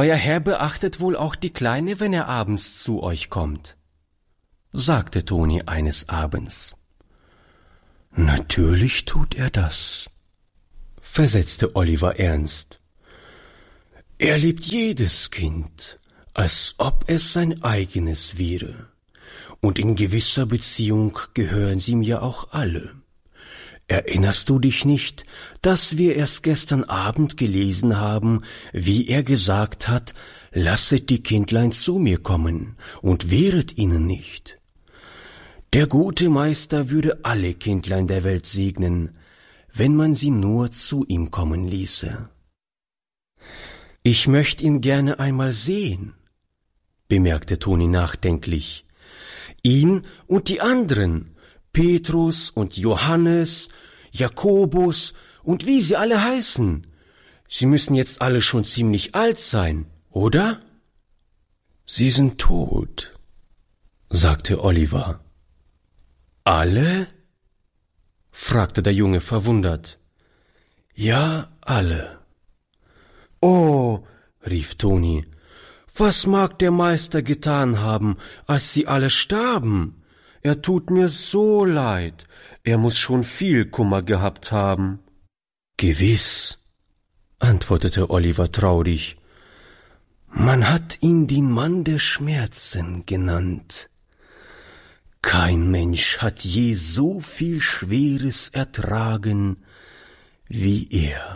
»Euer Herr beachtet wohl auch die Kleine, wenn er abends zu euch kommt«, sagte Toni eines Abends. »Natürlich tut er das«, versetzte Oliver ernst. »Er liebt jedes Kind, als ob es sein eigenes wäre. Und in gewisser Beziehung gehören sie mir auch alle. Erinnerst du dich nicht, dass wir erst gestern Abend gelesen haben, wie er gesagt hat, lasset die Kindlein zu mir kommen und wehret ihnen nicht? Der gute Meister würde alle Kindlein der Welt segnen, wenn man sie nur zu ihm kommen ließe.« »Ich möchte ihn gerne einmal sehen«, bemerkte Toni nachdenklich. »Ihn und die anderen, Petrus und Johannes, Jakobus und wie sie alle heißen. Sie müssen jetzt alle schon ziemlich alt sein, oder?« »Sie sind tot«, sagte Oliver. »Alle?« fragte der Junge verwundert. »Ja, alle.« »Oh«, rief Toni, »was mag der Meister getan haben, als sie alle starben? Er tut mir so leid. Er muß schon viel Kummer gehabt haben.« »Gewiss«, antwortete Oliver traurig. »Man hat ihn den Mann der Schmerzen genannt. Kein Mensch hat je so viel Schweres ertragen wie er.«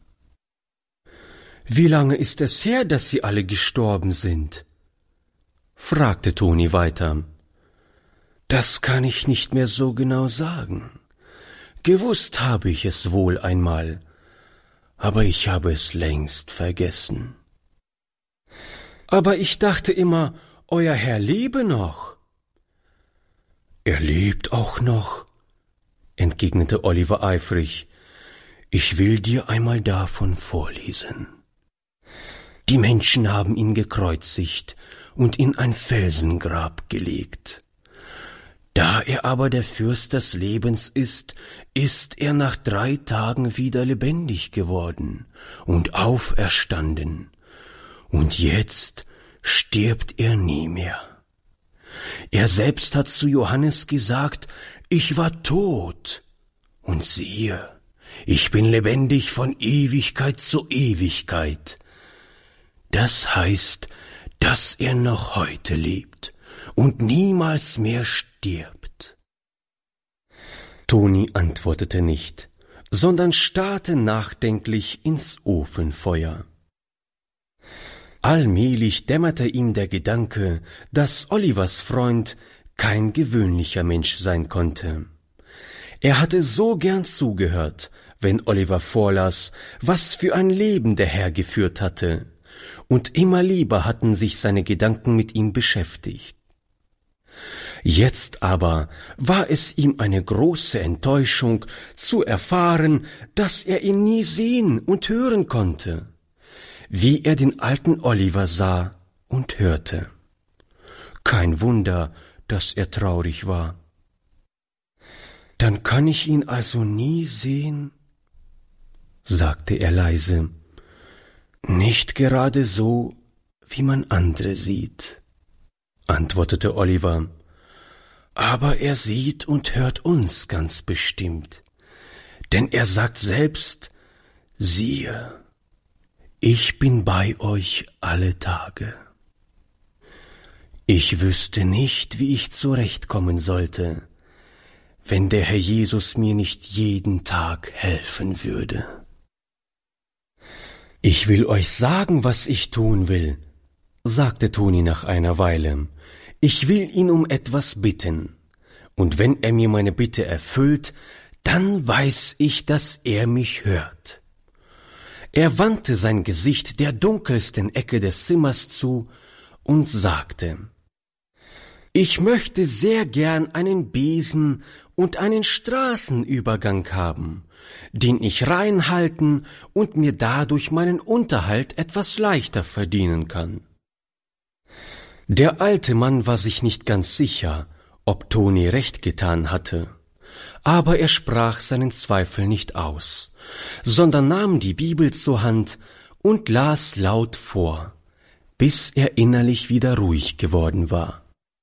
»Wie lange ist es her, dass sie alle gestorben sind?« fragte Toni weiter. »Das kann ich nicht mehr so genau sagen. Gewusst habe ich es wohl einmal, aber ich habe es längst vergessen.« »Aber ich dachte immer, euer Herr lebe noch.« »Er lebt auch noch«, entgegnete Oliver eifrig. »Ich will dir einmal davon vorlesen. Die Menschen haben ihn gekreuzigt und in ein Felsengrab gelegt. Da er aber der Fürst des Lebens ist er nach 3 Tagen wieder lebendig geworden und auferstanden. Und jetzt stirbt er nie mehr. Er selbst hat zu Johannes gesagt, ich war tot, und siehe, ich bin lebendig von Ewigkeit zu Ewigkeit. Das heißt, dass er noch heute lebt und niemals mehr stirbt.« Toni antwortete nicht, sondern starrte nachdenklich ins Ofenfeuer. Allmählich dämmerte ihm der Gedanke, dass Olivers Freund kein gewöhnlicher Mensch sein konnte. Er hatte so gern zugehört, wenn Oliver vorlas, was für ein Leben der Herr geführt hatte, und immer lieber hatten sich seine Gedanken mit ihm beschäftigt. Jetzt aber war es ihm eine große Enttäuschung, zu erfahren, dass er ihn nie sehen und hören konnte, wie er den alten Oliver sah und hörte. Kein Wunder, dass er traurig war. »Dann kann ich ihn also nie sehen?« sagte er leise. »Nicht gerade so, wie man andere sieht«, antwortete Oliver. »Aber er sieht und hört uns ganz bestimmt, denn er sagt selbst, siehe, ich bin bei euch alle Tage.« Ich wüsste nicht, wie ich zurechtkommen sollte, wenn der Herr Jesus mir nicht jeden Tag helfen würde. »Ich will euch sagen, was ich tun will«, sagte Toni nach einer Weile. »Ich will ihn um etwas bitten, und wenn er mir meine Bitte erfüllt, dann weiß ich, dass er mich hört.« Er wandte sein Gesicht der dunkelsten Ecke des Zimmers zu und sagte: »Ich möchte sehr gern einen Besen und einen Straßenübergang haben, den ich reinhalten und mir dadurch meinen Unterhalt etwas leichter verdienen kann.« Der alte Mann war sich nicht ganz sicher, ob Toni recht getan hatte, aber er sprach seinen Zweifel nicht aus, sondern nahm die Bibel zur Hand und las laut vor, bis er innerlich wieder ruhig geworden war.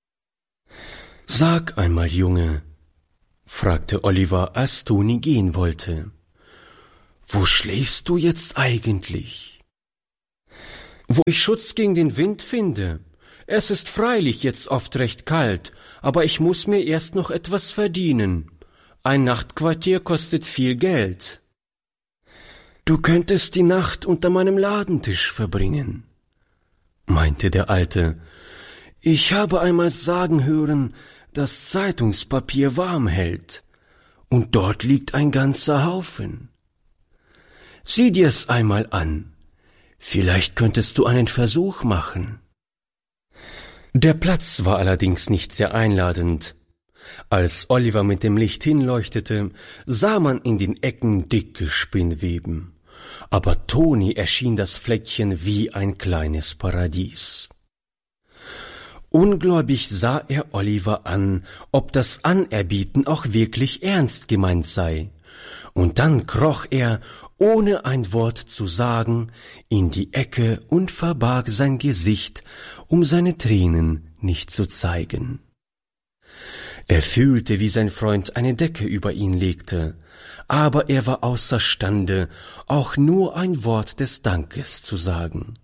»Sag einmal, Junge«, fragte Oliver, als Toni gehen wollte, »wo schläfst du jetzt eigentlich?« »Wo ich Schutz gegen den Wind finde. Es ist freilich jetzt oft recht kalt, aber ich muß mir erst noch etwas verdienen. Ein Nachtquartier kostet viel Geld.« »Du könntest die Nacht unter meinem Ladentisch verbringen«, meinte der Alte. »Ich habe einmal sagen hören, dass Zeitungspapier warm hält, und dort liegt ein ganzer Haufen. Sieh dir's einmal an, vielleicht könntest du einen Versuch machen.« Der Platz war allerdings nicht sehr einladend. Als Oliver mit dem Licht hinleuchtete, sah man in den Ecken dicke Spinnweben. Aber Toni erschien das Fleckchen wie ein kleines Paradies. Ungläubig sah er Oliver an, ob das Anerbieten auch wirklich ernst gemeint sei. Und dann kroch er, ohne ein Wort zu sagen, in die Ecke und verbarg sein Gesicht, um seine Tränen nicht zu zeigen. Er fühlte, wie sein Freund eine Decke über ihn legte, aber er war außerstande, auch nur ein Wort des Dankes zu sagen.